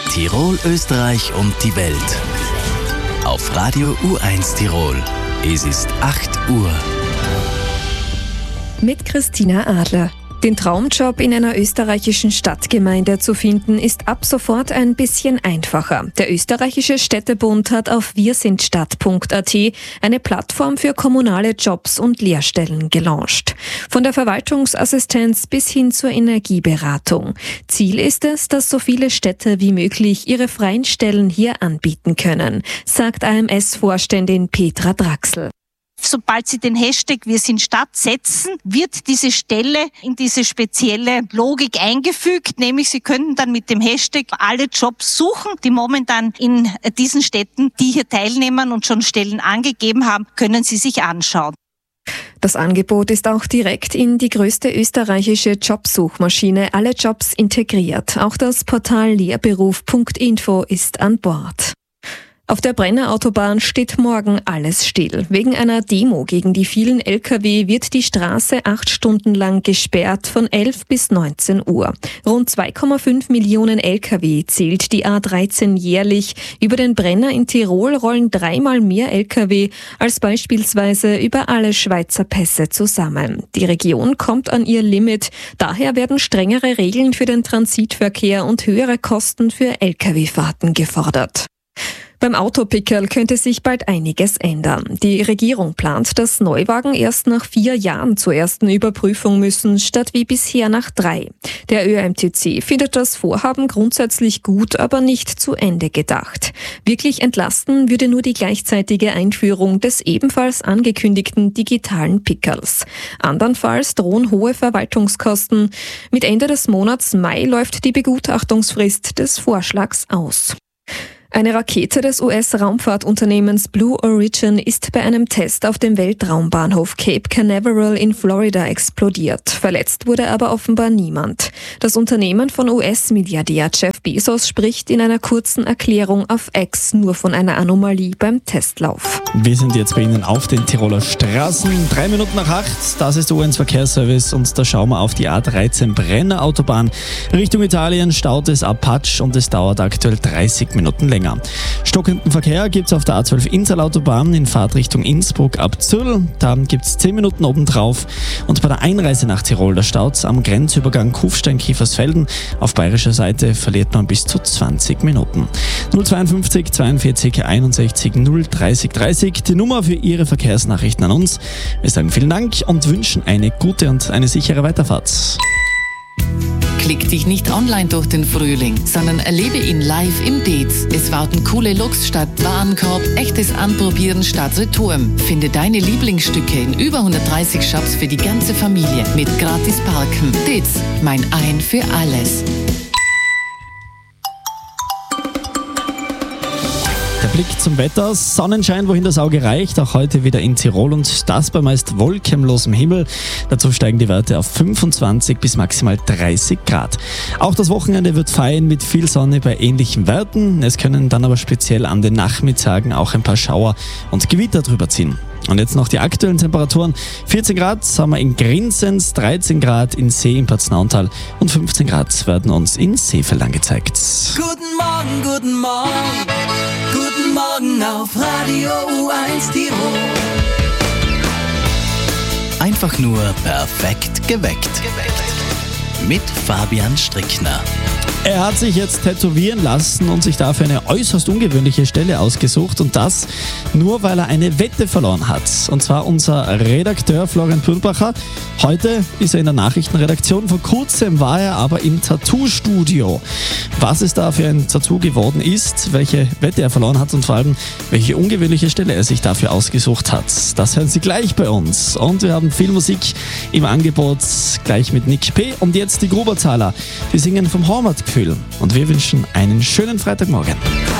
Tirol, Österreich und die Welt. Auf Radio U1 Tirol. Es ist 8 Uhr. Mit Christina Adler. Den Traumjob in einer österreichischen Stadtgemeinde zu finden, ist ab sofort ein bisschen einfacher. Der österreichische Städtebund hat auf wirsindstadt.at eine Plattform für kommunale Jobs und Lehrstellen gelauncht. Von der Verwaltungsassistenz bis hin zur Energieberatung. Ziel ist es, dass so viele Städte wie möglich ihre freien Stellen hier anbieten können, sagt AMS-Vorständin Petra Draxl. Sobald Sie den Hashtag Wir sind Stadt setzen, wird diese Stelle in diese spezielle Logik eingefügt, nämlich Sie können dann mit dem Hashtag alle Jobs suchen, die momentan in diesen Städten, die hier teilnehmen und schon Stellen angegeben haben, können Sie sich anschauen. Das Angebot ist auch direkt in die größte österreichische Jobsuchmaschine Alle Jobs integriert. Auch das Portal lehrberuf.info ist an Bord. Auf der Brenner Autobahn steht morgen alles still. Wegen einer Demo gegen die vielen Lkw wird die Straße 8 Stunden lang gesperrt von 11 bis 19 Uhr. Rund 2,5 Millionen Lkw zählt die A13 jährlich. Über den Brenner in Tirol rollen 3-mal mehr Lkw als beispielsweise über alle Schweizer Pässe zusammen. Die Region kommt an ihr Limit. Daher werden strengere Regeln für den Transitverkehr und höhere Kosten für Lkw-Fahrten gefordert. Beim Autopickerl könnte sich bald einiges ändern. Die Regierung plant, dass Neuwagen erst nach 4 Jahren zur ersten Überprüfung müssen, statt wie bisher nach 3. Der ÖMTC findet das Vorhaben grundsätzlich gut, aber nicht zu Ende gedacht. Wirklich entlasten würde nur die gleichzeitige Einführung des ebenfalls angekündigten digitalen Pickerls. Andernfalls drohen hohe Verwaltungskosten. Mit Ende des Monats Mai läuft die Begutachtungsfrist des Vorschlags aus. Eine Rakete des US-Raumfahrtunternehmens Blue Origin ist bei einem Test auf dem Weltraumbahnhof Cape Canaveral in Florida explodiert. Verletzt wurde aber offenbar niemand. Das Unternehmen von US-Milliardär Jeff Bezos spricht in einer kurzen Erklärung auf X nur von einer Anomalie beim Testlauf. Wir sind jetzt bei Ihnen auf den Tiroler Straßen. 3 Minuten nach 8, das ist der U1 Verkehrsservice und da schauen wir auf die A13 Brenner Autobahn. Richtung Italien staut es ab Patsch und es dauert aktuell 30 Minuten länger. Stockenden Verkehr gibt es auf der A12 Inntal-Autobahn in Fahrtrichtung Innsbruck ab Zürl. Da gibt es 10 Minuten obendrauf. Und bei der Einreise nach Tirol, da staut es am Grenzübergang Kufstein-Kiefersfelden. Auf bayerischer Seite verliert man bis zu 20 Minuten. 052 42 61 030 30, die Nummer für Ihre Verkehrsnachrichten an uns. Wir sagen vielen Dank und wünschen eine gute und eine sichere Weiterfahrt. Klick dich nicht online durch den Frühling, sondern erlebe ihn live im Dez. Es warten coole Looks statt Warenkorb, echtes Anprobieren statt Return. Finde deine Lieblingsstücke in über 130 Shops für die ganze Familie mit gratis Parken. Dez, mein Ein für alles. Der Blick zum Wetter, Sonnenschein, wohin das Auge reicht, auch heute wieder in Tirol und das bei meist wolkenlosem Himmel. Dazu steigen die Werte auf 25 bis maximal 30 Grad. Auch das Wochenende wird fein mit viel Sonne bei ähnlichen Werten. Es können dann aber speziell an den Nachmittagen auch ein paar Schauer und Gewitter drüber ziehen. Und jetzt noch die aktuellen Temperaturen. 14 Grad haben wir in Grinzens, 13 Grad in See im Paznauntal und 15 Grad werden uns in Seefeld angezeigt. Guten Morgen, guten Morgen, guten Morgen auf Radio U1 Tirol. Einfach nur perfekt geweckt. Mit Fabian Strickner. Er hat sich jetzt tätowieren lassen und sich dafür eine äußerst ungewöhnliche Stelle ausgesucht und das nur, weil er eine Wette verloren hat. Und zwar unser Redakteur Florian Pürnbacher. Heute ist er in der Nachrichtenredaktion, vor kurzem war er aber im Tattoo-Studio. Was es da für ein Tattoo geworden ist, welche Wette er verloren hat und vor allem, welche ungewöhnliche Stelle er sich dafür ausgesucht hat, das hören Sie gleich bei uns. Und wir haben viel Musik im Angebot, gleich mit Nick P. Und jetzt die Gruberzahler. Die singen vom Heimatgefühl. Und wir wünschen einen schönen Freitagmorgen.